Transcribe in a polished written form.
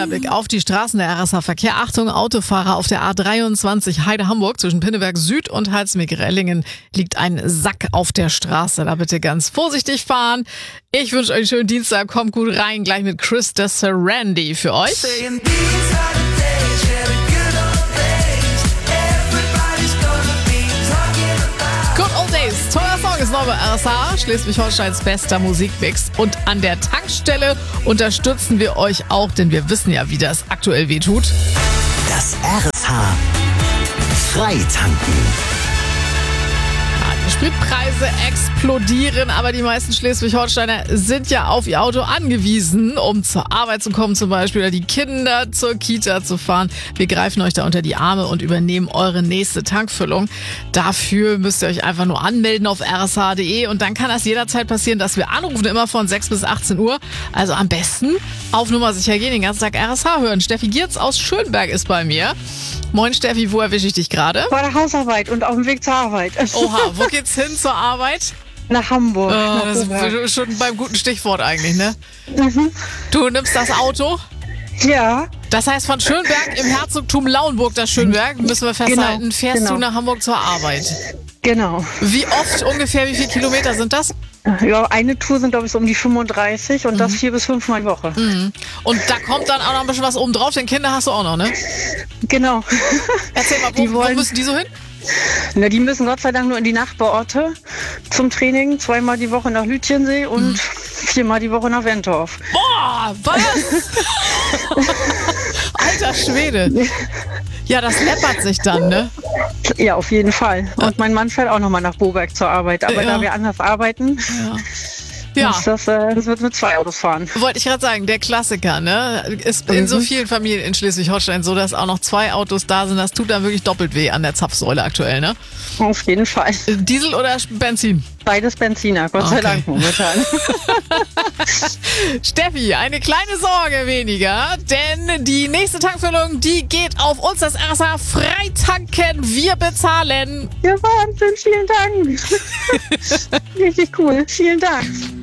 kleiner Blick auf die Straßen der RSH-Verkehr. Achtung, Autofahrer auf der A23 Heide-Hamburg zwischen Pinneberg Süd und Halsmeg-Rellingen liegt ein Sack auf der Straße. Da bitte ganz vorsichtig fahren. Ich wünsche euch einen schönen Dienstag. Kommt gut rein, gleich mit Chris de Serendy für euch. Good Old Days, toller Song ist noch bei RSH, Schleswig-Holsteins bester Musikmix. Und an der Tankstelle unterstützen wir euch auch, denn wir wissen ja, wie das aktuell wehtut. Das RSH Freitanken. Die Spritpreise explodieren, aber die meisten Schleswig-Holsteiner sind ja auf ihr Auto angewiesen, um zur Arbeit zu kommen zum Beispiel oder die Kinder zur Kita zu fahren. Wir greifen euch da unter die Arme und übernehmen eure nächste Tankfüllung. Dafür müsst ihr euch einfach nur anmelden auf rsh.de und dann kann das jederzeit passieren, dass wir anrufen, immer von 6 bis 18 Uhr. Also am besten auf Nummer sicher gehen, den ganzen Tag RSH hören. Steffi Giertz aus Schönberg ist bei mir. Moin Steffi, wo erwische ich dich gerade? Bei der Hausarbeit und auf dem Weg zur Arbeit. Oha, wo geht's hin zur Arbeit? Nach Hamburg. Das ist schon beim guten Stichwort eigentlich, ne? Mhm. Du nimmst das Auto? Ja. Das heißt, von Schönberg im Herzogtum Lauenburg, das Schönberg, müssen wir festhalten, fährst du nach Hamburg zur Arbeit. Genau. Wie oft ungefähr, wie viele Kilometer sind das? Ja, eine Tour sind, glaube ich, so um die 35 und das 4 bis 5 Mal die Woche. Mhm. Und da kommt dann auch noch ein bisschen was oben drauf, denn Kinder hast du auch noch, ne? Genau. Erzähl mal, wo müssen die so hin? Na, die müssen Gott sei Dank nur in die Nachbarorte zum Training. 2-mal die Woche nach Lütjensee und 4-mal die Woche nach Wentorf. Boah, was? Alter Schwede. Ja, das läppert sich dann, ne? Ja, auf jeden Fall. Und mein Mann fährt auch nochmal nach Boberg zur Arbeit. Aber da wir anders arbeiten, das wird mit 2 Autos fahren. Wollte ich gerade sagen, der Klassiker, ne? Ist in so vielen Familien in Schleswig-Holstein so, dass auch noch 2 Autos da sind. Das tut dann wirklich doppelt weh an der Zapfsäule aktuell, ne? Auf jeden Fall. Diesel oder Benzin? Beides Benziner, Gott sei Dank momentan. Steffi, eine kleine Sorge weniger, denn die nächste Tankfüllung, die geht auf uns, das RSH Freitanken. Wir bezahlen. Ja, Wahnsinn, vielen Dank. Richtig cool, vielen Dank.